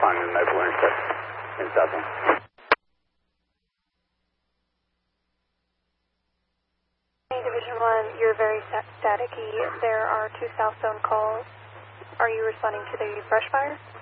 on Maple Intercept in Southland. Division 1, you're very staticky. There are 2 south zone calls. Are you responding to the brush fire?